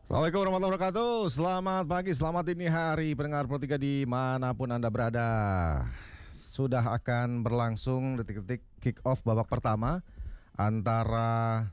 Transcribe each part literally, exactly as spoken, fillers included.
Assalamualaikum warahmatullahi wabarakatuh. Selamat pagi, selamat dini hari pendengar Pro tiga dimanapun Anda berada. Sudah akan berlangsung detik-detik kick off babak pertama antara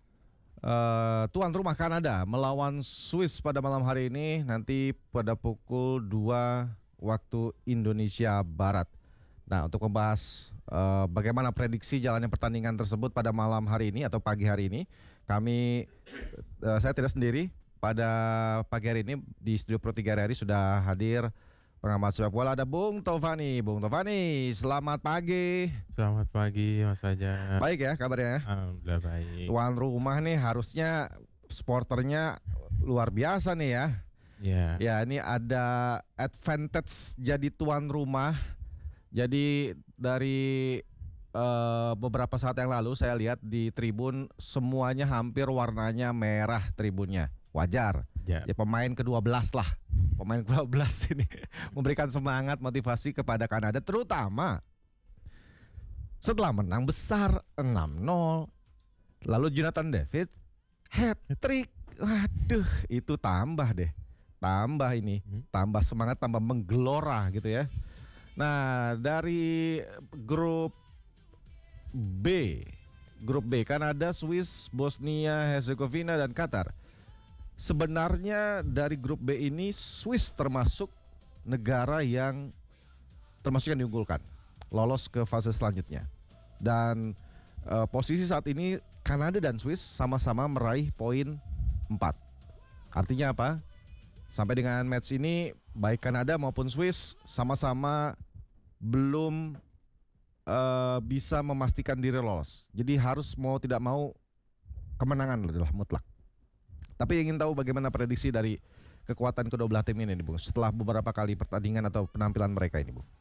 uh, tuan rumah Kanada melawan Swiss pada malam hari ini, nanti pada pukul dua waktu Indonesia Barat. Nah, untuk membahas uh, bagaimana prediksi jalannya pertandingan tersebut pada malam hari ini atau pagi hari ini, kami uh, saya tidak sendiri. Pada pagi hari ini di studio Pro tiga hari sudah hadir pengamat sepak bola, ada Bung Tovani. Bung Tovani, selamat pagi. Selamat pagi Mas Fajar. Baik ya kabarnya? Alhamdulillah baik. Tuan rumah nih harusnya sporternya luar biasa nih ya. Ya. Ya, ini ada advantage jadi tuan rumah. Jadi dari uh, beberapa saat yang lalu saya lihat di tribun semuanya hampir warnanya merah tribunnya. Wajar. Ya. Ya, pemain kedua belas lah. Pemain kedua belas ini memberikan semangat motivasi kepada Kanada, terutama setelah menang besar enam nol. Lalu Jonathan David hat trick. Waduh, itu tambah deh. Tambah ini, tambah semangat, tambah menggelora gitu ya. Nah, dari grup B, grup B Kanada, Swiss, Bosnia, Herzegovina dan Qatar. Sebenarnya dari grup B ini Swiss termasuk negara yang termasuk yang diunggulkan, lolos ke fase selanjutnya. Dan e, posisi saat ini Kanada dan Swiss sama-sama meraih poin empat. Artinya apa? Sampai dengan match ini baik Kanada maupun Swiss sama-sama belum e, bisa memastikan diri lolos. Jadi harus mau tidak mau kemenangan adalah mutlak. Tapi ingin tahu bagaimana prediksi dari kekuatan kedua belah tim ini nih, Bung, setelah beberapa kali pertandingan atau penampilan mereka ini, Bung.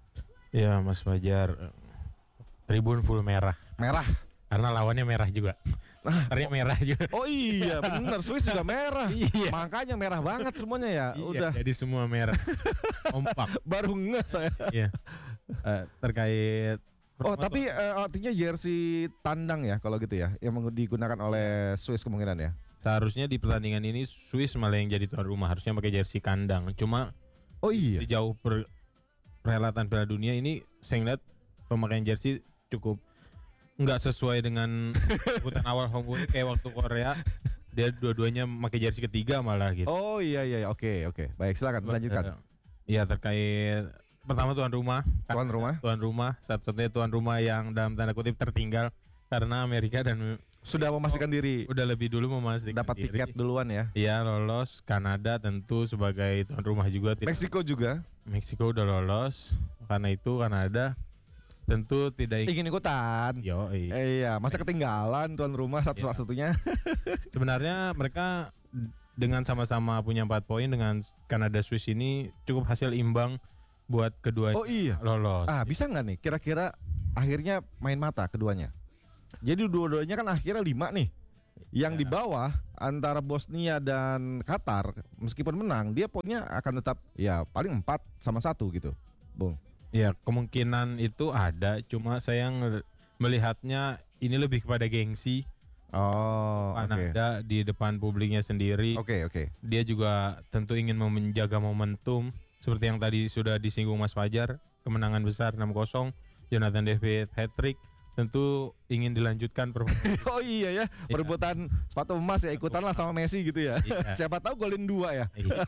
Ya Mas Fajar, tribun full merah. Merah karena lawannya merah juga. Artinya merah juga. Oh iya, benar, Swiss juga merah. Iya. Makanya merah banget semuanya ya. Iya, udah. jadi semua merah. Kompak. Baru ngeh saya. Iya. Uh, terkait Oh, tapi uh, artinya jersey tandang ya kalau gitu ya, yang digunakan oleh Swiss kemungkinan ya. Seharusnya di pertandingan ini Swiss malah yang jadi tuan rumah, harusnya pakai jersey kandang. Cuma oh iya, jauh per perhelatan Piala Dunia ini saya ngeliat pemakaian jersey cukup nggak sesuai dengan sebutan awal home win kayak waktu Korea. Dia dua-duanya pakai jersey ketiga malah gitu. Oh iya iya, oke oke. Baik, silakan lanjutkan. Iya, terkait pertama tuan rumah. Tuan rumah. Tuan rumah, satu-satunya tuan rumah yang dalam tanda kutip tertinggal karena Amerika dan sudah memastikan diri. Udah lebih dulu memastikan dapat diri. tiket duluan ya. Iya, lolos. Kanada tentu sebagai tuan rumah juga. Meksiko juga. Meksiko udah lolos. Karena itu Kanada tentu tidak ingin ikutan. Yo, iya. Eh, iya, masa ketinggalan tuan rumah satu-satunya. Sebenarnya mereka dengan sama-sama punya empat poin dengan Kanada Swiss ini cukup hasil imbang buat keduanya. Oh iya, lolos. Ah, bisa nggak nih? Kira-kira akhirnya main mata keduanya. Jadi dua-duanya kan akhirnya lima nih. Yang ya. Di bawah antara Bosnia dan Qatar, meskipun menang, dia poinnya akan tetap ya paling empat sama satu gitu, Bung. Ya, kemungkinan itu ada. Cuma saya melihatnya ini lebih kepada gengsi. Oh, Kanada okay. Di depan publiknya sendiri. Oke, okay, oke. Okay. Dia juga tentu ingin menjaga momentum. Seperti yang tadi sudah disinggung Mas Fajar, kemenangan besar enam kosong, Jonathan David hat-trick. Tentu ingin dilanjutkan performa. Oh iya ya, perebutan iya. sepatu emas ya, ikutanlah sama Messi gitu ya. Iya. Siapa tahu golin dua ya. Iya.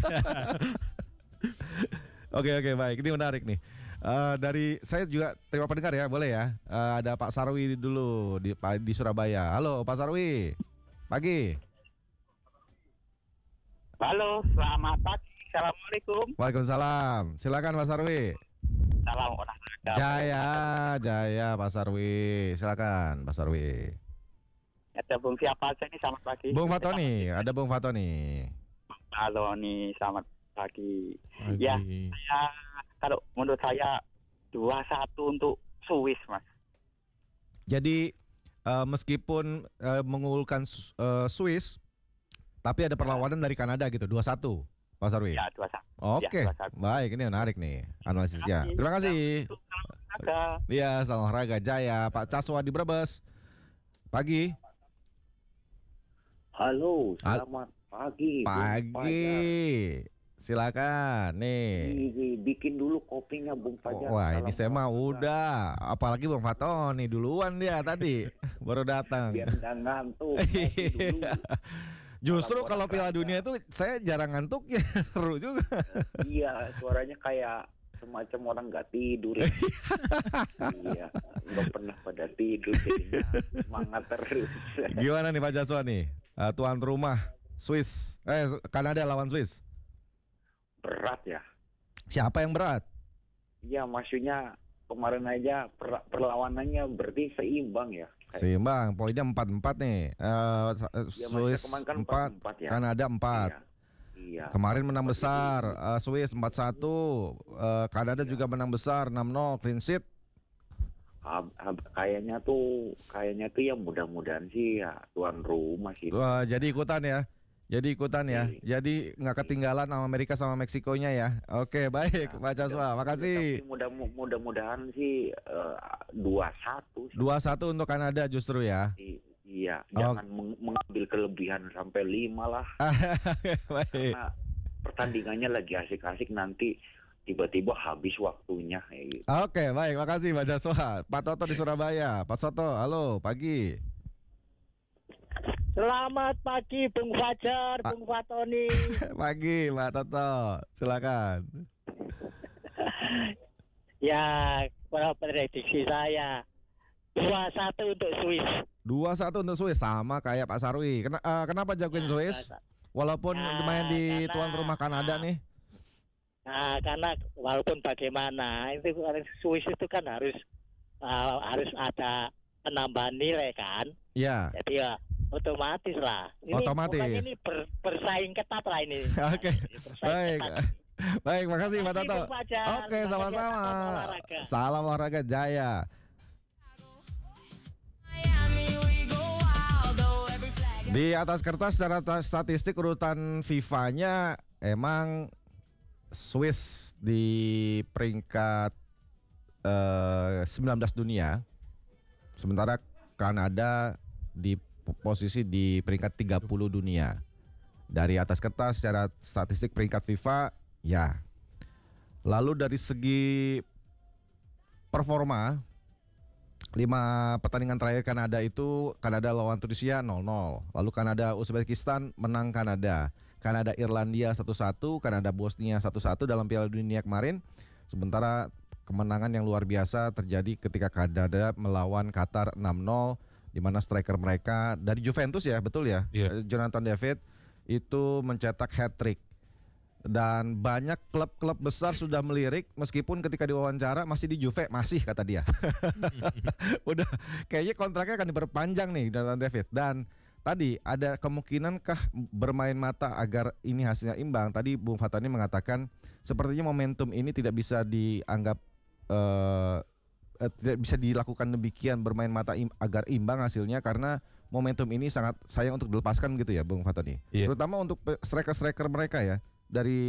Oke oke baik, ini menarik nih. Uh, dari saya juga terima pendengar ya, boleh ya. Uh, ada Pak Sarwi dulu di di Surabaya. Halo Pak Sarwi, pagi. Halo, selamat pagi. Assalamualaikum. Waalaikumsalam. Silakan Pak Sarwi. Salam olahraga. Jaya, Jaya Pak Sarwi. Silakan Pak Sarwi. Ada Bung siapa aja nih, selamat pagi. Bung Fatoni, ada Bung Fatoni. Halo nih, selamat pagi. pagi. Ya, saya kalau menurut saya dua satu untuk Swiss, Mas. Jadi uh, meskipun uh, mengunggulkan uh, Swiss, tapi ada perlawanan dari Kanada gitu, dua satu. Pak Sarwi. Ya, dua satu. Oke, ya, baik, ini menarik nih analisisnya. Terima kasih. Iya, salam olahraga Jaya, Pak Caswa di Brebes. Pagi. Halo, selamat Pagi. Bung Fajar. Pagi. Silakan nih. Ih, bikin dulu kopinya Bung Fajar. Wah, ini Salam saya mah olahraga. udah. Apalagi Bang Fatoni duluan dia tadi baru datang. Biar nggak ngantuk. Kopi dulu. Justru Salam kalau Piala olahraga. Dunia itu saya jarang ngantuk ya, seru juga. Iya, suaranya kayak semacam orang nggak tidur. Ya. Iya, nggak pernah pada tidur, jadinya semangat terus. Gimana nih Pak Jaswa nih? Eh, tuan rumah Swiss, eh Kanada lawan Swiss. Berat ya. Siapa yang berat? Iya, maksudnya kemarin aja per- perlawanannya berarti seimbang ya. Kayak- Seimbang, poinnya empat empat nih. Eh, Ya, maksudnya Swiss kemarin kan empat, empat ya. Kanada empat. Iya. Iya. Kemarin menang Empat besar, itu. eh, Swiss empat satu, eh, Kanada Iya. juga menang besar enam nol, clean sheet. Hab- hab- kayaknya tuh kayaknya tuh ya mudah-mudahan sih ya tuan rumah sih. Wah, jadi ikutan ya. Jadi ikutan ya. Iya. Jadi nggak ketinggalan sama Amerika sama Meksikonya ya. Oke, baik, Ya, Pak Jaswa. mudah- Makasih. tapi mudah mudah-mudahan sih eh, dua satu. dua satu untuk Kanada justru ya. Iya, Oh. jangan meng- mengambil kelebihan sampai lima lah. Baik. Karena pertandingannya lagi asik-asik, nanti tiba-tiba habis waktunya. kayak gitu. Oke, baik. Makasih Pak Jaswa. Pak Toto di Surabaya. Pak Soto, halo, pagi. Selamat pagi Bung Fajar, Ah. Bung Fatoni. Pagi, Pak Toto. Silakan. Ya, kalau prediksi saya dua satu untuk Swiss. dua satu untuk Swiss, sama kayak Pak Sarwi. Kena- eh, kenapa jagoin Nah, Swiss? Walaupun Nah, lumayan di karena- tuan rumah Kanada nih. Nah, karena walaupun bagaimana itu Swiss itu kan harus uh, harus ada penambahan nilai kan. Ya. Jadi ya otomatis lah. Ini Otomatis. pokoknya ini ber- bersaing ketat lah ini. Oke, Bersaing baik. ketat. Baik, makasih Pak Makasih, Toto. Bung Fajar. Oke, Makasih, sama-sama. salam olahraga. Salam olahraga Jaya. Di atas kertas secara ta- statistik urutan FIFA-nya emang Swiss di peringkat eh, sembilan belas dunia. Sementara Kanada di po- posisi di peringkat tiga puluh dunia. Dari atas kertas secara statistik peringkat FIFA ya. Lalu dari segi performa, lima pertandingan terakhir Kanada itu Kanada lawan Tunisia nol nol. Lalu Kanada Uzbekistan menang Kanada. Kanada Irlandia satu satu, Kanada Bosnia satu satu dalam Piala Dunia kemarin. Sementara kemenangan yang luar biasa terjadi ketika Kanada melawan Qatar enam nol, di mana striker mereka dari Juventus ya, betul ya? Iya. Eh, Jonathan David itu mencetak hat-trick. Dan banyak klub-klub besar sudah melirik, meskipun ketika diwawancara masih di Juve, masih kata dia. Udah kayaknya kontraknya akan diperpanjang nih Jonathan David. Dan tadi ada kemungkinankah bermain mata agar ini hasilnya imbang? Tadi Bung Fatani mengatakan sepertinya momentum ini tidak bisa dianggap eh, eh, tidak bisa dilakukan demikian, bermain mata im- agar imbang hasilnya, karena momentum ini sangat sayang untuk dilepaskan gitu ya Bung Fatani. Iya. Terutama untuk pe- striker-striker mereka ya, dari